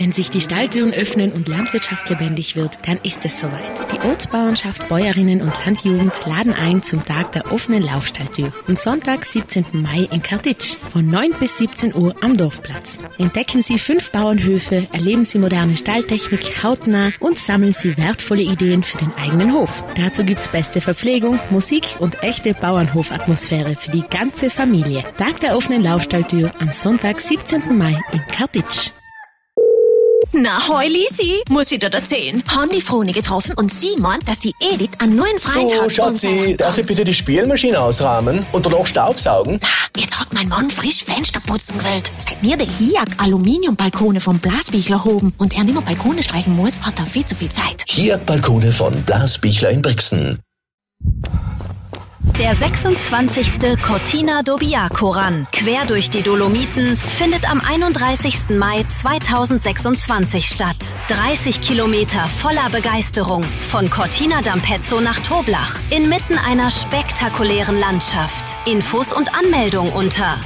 Wenn sich die Stalltüren öffnen und Landwirtschaft lebendig wird, dann ist es soweit. Die Ortsbauernschaft, Bäuerinnen und Landjugend laden ein zum Tag der offenen Laufstalltür. Am Sonntag, 17. Mai in Kartitsch. Von 9 bis 17 Uhr am Dorfplatz. Entdecken Sie 5 Bauernhöfe, erleben Sie moderne Stalltechnik hautnah und sammeln Sie wertvolle Ideen für den eigenen Hof. Dazu gibt's beste Verpflegung, Musik und echte Bauernhofatmosphäre für die ganze Familie. Tag der offenen Laufstalltür am Sonntag, 17. Mai in Kartitsch. Na, hoi Lisi, muss ich dir erzählen. Haben die Froni getroffen und sie meint, dass die Edith einen neuen Freund hat. Du, Schatzi, darf ich bitte die Spülmaschine ausräumen und danach Staubsaugen? Na, jetzt hat mein Mann frisch Fenster putzen gewählt. Seit mir der HIAG Aluminiumbalkone vom Blasbichler hoben und er nicht mehr Balkone streichen muss, hat er viel zu viel Zeit. HIAG Balkone von Blasbichler in Brixen. Der 26. Cortina Dobbiaco Run, quer durch die Dolomiten, findet am 31. Mai 2026 statt. 30 Kilometer voller Begeisterung, von Cortina d'Ampezzo nach Toblach, inmitten einer spektakulären Landschaft. Infos und Anmeldung unter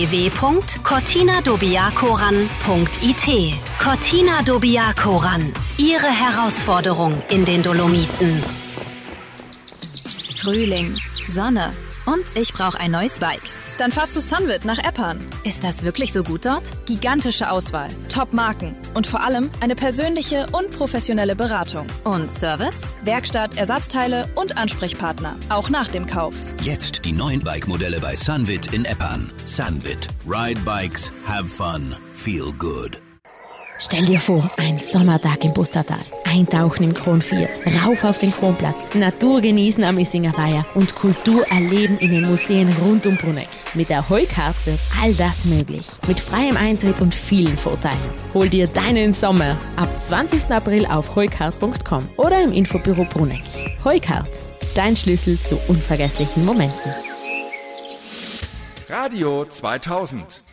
www.cortinadobbiacoran.it. Cortina Dobbiaco Run, Ihre Herausforderung in den Dolomiten. Frühling, Sonne und ich brauche ein neues Bike. Dann fahr zu Sunwit nach Eppan. Ist das wirklich so gut dort? Gigantische Auswahl, Top-Marken und vor allem eine persönliche und professionelle Beratung. Und Service? Werkstatt, Ersatzteile und Ansprechpartner, auch nach dem Kauf. Jetzt die neuen Bike-Modelle bei Sunwit in Eppan. Sunwit. Ride Bikes, have fun, feel good. Stell dir vor, ein Sommertag im Bustertal, eintauchen im Kron 4, rauf auf den Kronplatz, Natur genießen am Issinger Weiher und Kultur erleben in den Museen rund um Bruneck. Mit der Heukart wird all das möglich. Mit freiem Eintritt und vielen Vorteilen. Hol dir deinen Sommer ab 20. April auf heukart.com oder im Infobüro Bruneck. Heukart, dein Schlüssel zu unvergesslichen Momenten. Radio 2000